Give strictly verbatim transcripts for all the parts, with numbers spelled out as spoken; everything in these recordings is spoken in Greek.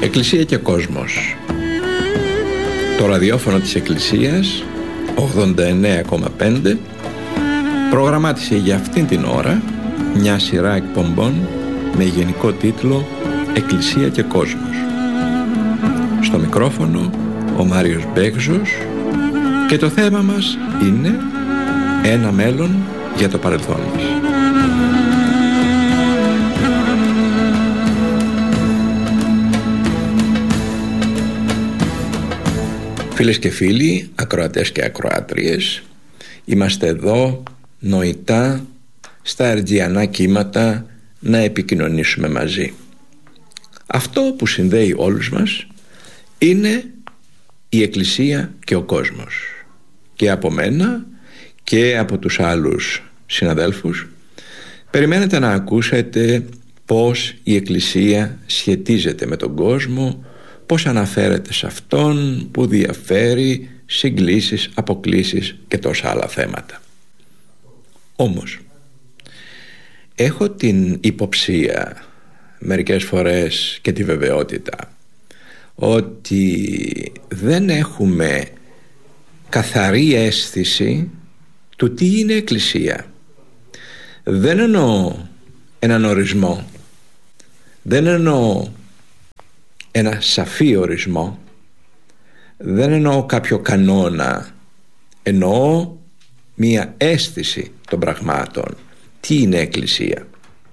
Εκκλησία και κόσμος. Το ραδιόφωνο της Εκκλησίας ογδόντα εννέα κόμμα πέντε προγραμμάτισε για αυτήν την ώρα μια σειρά εκπομπών με γενικό τίτλο Εκκλησία και κόσμος. Στο μικρόφωνο ο Μάριος Μπέγζος και το θέμα μας είναι ένα μέλλον για το παρελθόν μας. Φίλες και φίλοι, ακροατές και ακροάτριες, είμαστε εδώ νοητά στα αργιανά κύματα να επικοινωνήσουμε μαζί. Αυτό που συνδέει όλους μας είναι η Εκκλησία και ο κόσμος. Και από μένα και από τους άλλους συναδέλφους περιμένετε να ακούσετε πώς η Εκκλησία σχετίζεται με τον κόσμο, πώς αναφέρεται σε αυτόν, που διαφέρει, συγκλήσεις, αποκλίσεις και τόσα άλλα θέματα. Όμως έχω την υποψία μερικές φορές και τη βεβαιότητα ότι δεν έχουμε καθαρή αίσθηση του τι είναι Εκκλησία. Δεν εννοώ έναν ορισμό, δεν εννοώ ένα σαφή ορισμό, δεν εννοώ κάποιο κανόνα, εννοώ μία αίσθηση των πραγμάτων. Τι είναι Εκκλησία?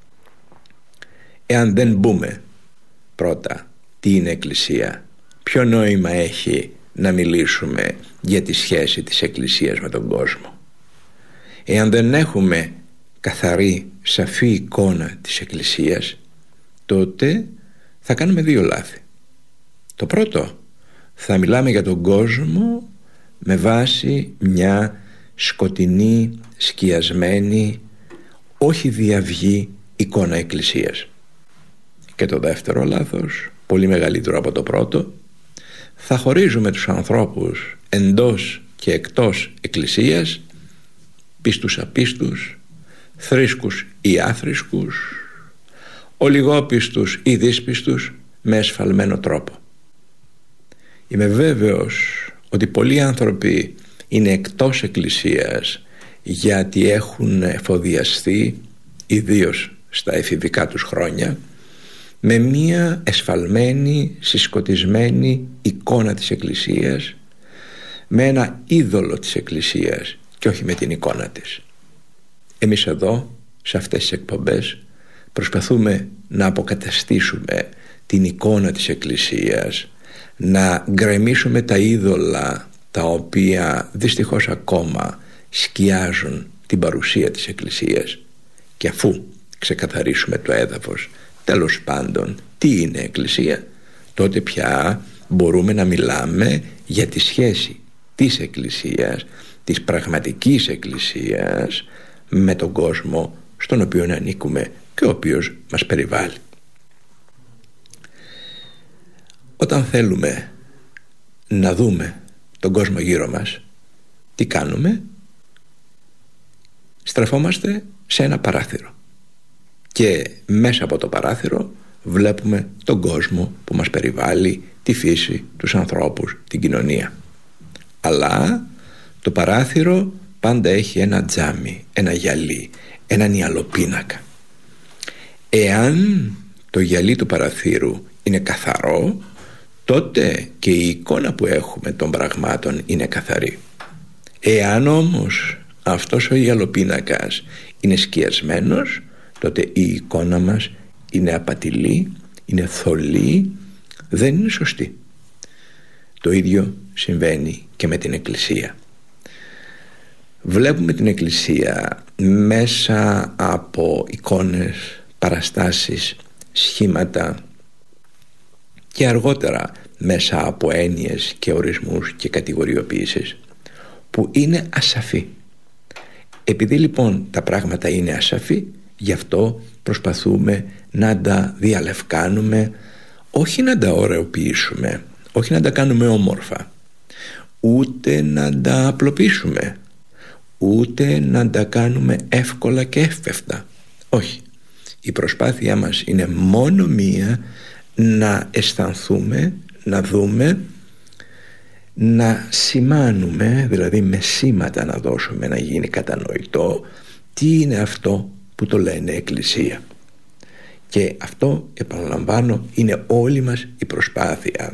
Εάν δεν μπούμε πρώτα τι είναι Εκκλησία, ποιο νόημα έχει να μιλήσουμε για τη σχέση της Εκκλησίας με τον κόσμο? Εάν δεν έχουμε καθαρή, σαφή εικόνα της Εκκλησίας, τότε θα κάνουμε δύο λάθη. Το πρώτο, θα μιλάμε για τον κόσμο με βάση μια σκοτεινή, σκιασμένη, όχι διαυγή εικόνα Εκκλησίας. Και το δεύτερο λάθος, πολύ μεγαλύτερο από το πρώτο, θα χωρίζουμε τους ανθρώπους εντός και εκτός Εκκλησίας, πίστους απίστους, θρήσκους ή άθρησκους, ολιγόπιστους ή δύσπιστους, με εσφαλμένο τρόπο. Είμαι βέβαιος ότι πολλοί άνθρωποι είναι εκτός Εκκλησίας γιατί έχουν εφοδιαστεί, ιδίως στα εφηβικά τους χρόνια, με μία εσφαλμένη, συσκοτισμένη εικόνα της Εκκλησίας, με ένα είδωλο της Εκκλησίας και όχι με την εικόνα της. Εμείς εδώ, σε αυτές τις εκπομπές, προσπαθούμε να αποκαταστήσουμε την εικόνα της Εκκλησίας, να γκρεμίσουμε τα είδωλα τα οποία δυστυχώς ακόμα σκιάζουν την παρουσία της Εκκλησίας, και αφού ξεκαθαρίσουμε το έδαφος, τέλος πάντων, τι είναι Εκκλησία, τότε πια μπορούμε να μιλάμε για τη σχέση της Εκκλησίας, της πραγματικής Εκκλησίας, με τον κόσμο στον οποίο ανήκουμε και ο οποίος μας περιβάλλει. Όταν θέλουμε να δούμε τον κόσμο γύρω μας, τι κάνουμε? Στρεφόμαστε σε ένα παράθυρο και μέσα από το παράθυρο βλέπουμε τον κόσμο που μας περιβάλλει, τη φύση, τους ανθρώπους, την κοινωνία. Αλλά το παράθυρο πάντα έχει ένα τζάμι, ένα γυαλί, έναν ιαλοπίνακα. Εάν το γυαλί του παραθύρου είναι καθαρό, τότε και η εικόνα που έχουμε των πραγμάτων είναι καθαρή. Εάν όμως αυτός ο ιαλοπίνακας είναι σκιασμένος, τότε η εικόνα μας είναι απατηλή, είναι θολή, δεν είναι σωστή. Το ίδιο συμβαίνει και με την Εκκλησία. Βλέπουμε την Εκκλησία μέσα από εικόνες, παραστάσεις, σχήματα και αργότερα μέσα από έννοιες και ορισμούς και κατηγοριοποίησεις που είναι ασαφή. Επειδή λοιπόν τα πράγματα είναι ασαφή, γι' αυτό προσπαθούμε να τα διαλευκάνουμε, όχι να τα ωραιοποιήσουμε, όχι να τα κάνουμε όμορφα, ούτε να τα απλοποιήσουμε, ούτε να τα κάνουμε εύκολα και εύπευτα. Όχι. Η προσπάθειά μας είναι μόνο μία, να αισθανθούμε, να δούμε, να σημάνουμε, δηλαδή με σήματα να δώσουμε, να γίνει κατανοητό τι είναι αυτό που το λένε Εκκλησία. Και αυτό, επαναλαμβάνω, είναι όλη μας η προσπάθεια.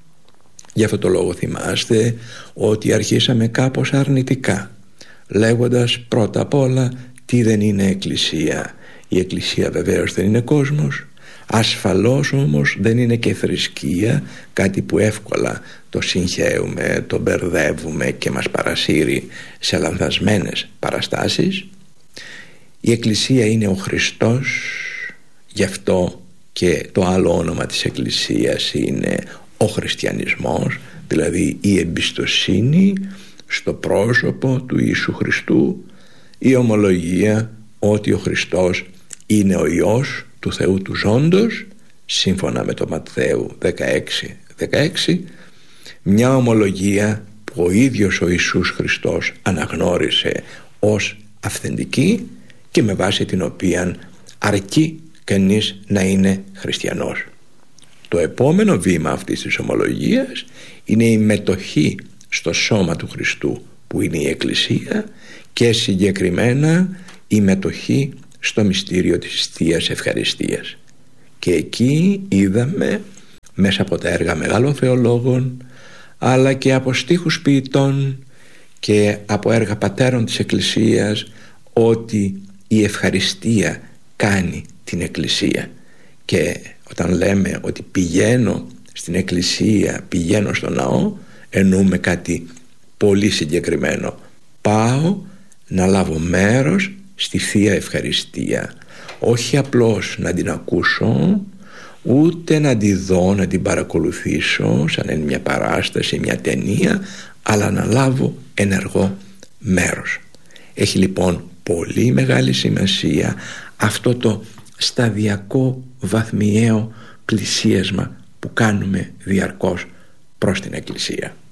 Γι' αυτό το λόγο θυμάστε ότι αρχίσαμε κάπως αρνητικά, λέγοντας πρώτα απ' όλα τι δεν είναι Εκκλησία. Η Εκκλησία βεβαίως δεν είναι κόσμος, ασφαλώς όμως δεν είναι και θρησκεία, κάτι που εύκολα το συγχέουμε, το μπερδεύουμε και μας παρασύρει σε λανθασμένες παραστάσεις. Η Εκκλησία είναι ο Χριστός, γι' αυτό και το άλλο όνομα της Εκκλησίας είναι ο χριστιανισμός, δηλαδή η εμπιστοσύνη στο πρόσωπο του Ιησού Χριστού, η ομολογία ότι ο Χριστός είναι ο Υιός του Θεού του Ζώντος, σύμφωνα με το Ματθαίου δεκαέξι δεκαέξι, μια ομολογία που ο ίδιος ο Ιησούς Χριστός αναγνώρισε ως αυθεντική και με βάση την οποία αρκεί κανείς να είναι χριστιανός. Το επόμενο βήμα αυτής της ομολογίας είναι η μετοχή στο σώμα του Χριστού, που είναι η Εκκλησία, και συγκεκριμένα η μετοχή στο μυστήριο της Θείας Ευχαριστίας. Και εκεί είδαμε μέσα από τα έργα μεγάλων θεολόγων, αλλά και από στίχους ποιητών και από έργα πατέρων της Εκκλησίας, ότι η ευχαριστία κάνει την Εκκλησία. Και όταν λέμε ότι πηγαίνω στην Εκκλησία, πηγαίνω στο ναό, εννοούμε κάτι πολύ συγκεκριμένο. Πάω να λάβω μέρος στη Θεία Ευχαριστία, όχι απλώς να την ακούσω, ούτε να τη δω, να την παρακολουθήσω σαν είναι μια παράσταση, μια ταινία, αλλά να λάβω ενεργό μέρος. Έχει λοιπόν πολύ μεγάλη σημασία αυτό το σταδιακό βαθμιαίο πλησίασμα που κάνουμε διαρκώς προς την Εκκλησία.